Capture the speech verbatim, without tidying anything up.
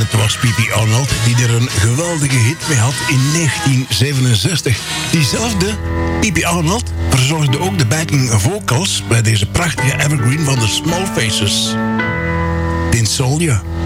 het was P P Arnold die er een geweldige hit mee had in negentien zevenenzestig. Diezelfde P P Arnold verzorgde ook de backing vocals bij deze prachtige evergreen van de Small Faces. Tin Soldier.